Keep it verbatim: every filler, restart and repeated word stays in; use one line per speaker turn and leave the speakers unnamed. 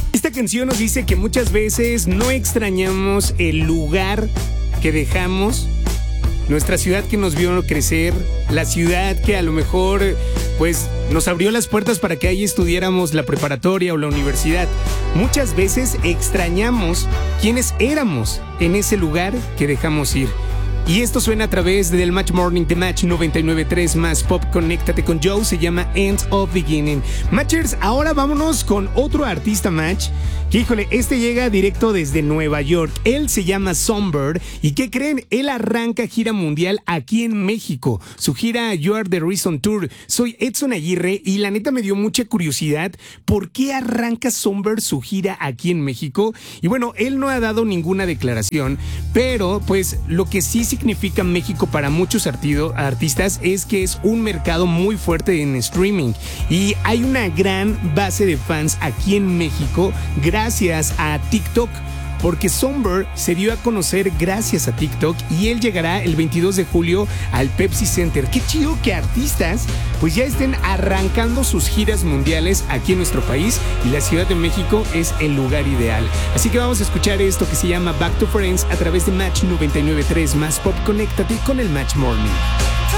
Esta canción nos dice que muchas veces no extrañamos el lugar que dejamos, nuestra ciudad que nos vio crecer, la ciudad que a lo mejor pues nos abrió las puertas para que ahí estudiáramos la preparatoria o la universidad. Muchas veces extrañamos quiénes éramos en ese lugar que dejamos ir. Y esto suena a través del Match Morning de Match noventa y nueve punto tres más Pop. Conéctate con Joe, se llama End of Beginning. Matchers, ahora vámonos con otro artista Match, que híjole, este llega directo desde Nueva York. Él se llama Songbird y ¿qué creen? Él arranca gira mundial aquí en México. Su gira You Are the Reason Tour. Soy Edson Aguirre y la neta me dio mucha curiosidad ¿por qué arranca Songbird su gira aquí en México? Y bueno, él no ha dado ninguna declaración, pero pues lo que sí significa México para muchos artido, artistas es que es un mercado muy fuerte en streaming y hay una gran base de fans aquí en México gracias a TikTok, porque Songbird se dio a conocer gracias a TikTok y él llegará el veintidós de julio al Pepsi Center. Qué chido que artistas pues ya estén arrancando sus giras mundiales aquí en nuestro país y la Ciudad de México es el lugar ideal. Así que vamos a escuchar esto que se llama Back to Friends a través de Match noventa y nueve punto tres más Pop. Conéctate con el Match Morning.